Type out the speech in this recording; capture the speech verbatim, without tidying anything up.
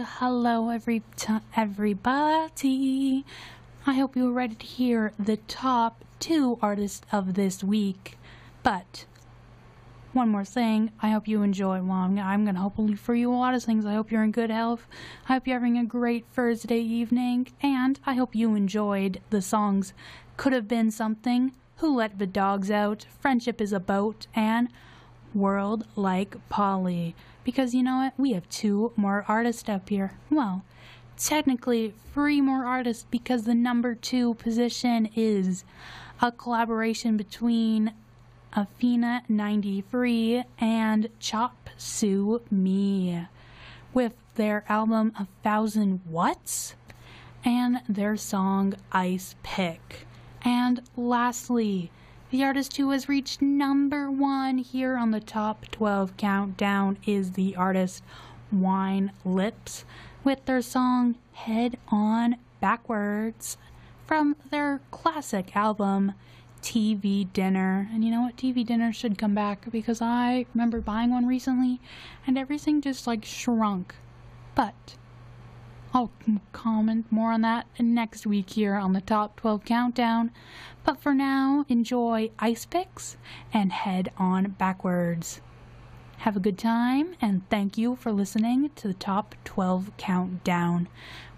hello, every t- everybody. I hope you were ready to hear the top two artists of this week. But one more thing, I hope you enjoy. Well, I'm, I'm going to hopefully for you a lot of things. I hope you're in good health. I hope you're having a great Thursday evening. And I hope you enjoyed the songs Could Have Been Something, Who Let the Dogs Out, Friendship is a Boat, and World Like Polly. Because you know what? We have two more artists up here. Well, technically three more artists because the number two position is a collaboration between Athena ninety-three and Chop Sue Me with their album A Thousand What's and their song Ice Pick. And lastly, the artist who has reached number one here on the top twelve countdown is the artist Wine Lips with their song Head On Backwards from their classic album T V Dinner. And you know what? T V Dinner should come back because I remember buying one recently and everything just like shrunk. But I'll comment more on that next week here on the top twelve countdown. But for now, enjoy Ice Picks and Head On Backwards. Have a good time, and thank you for listening to the top twelve countdown.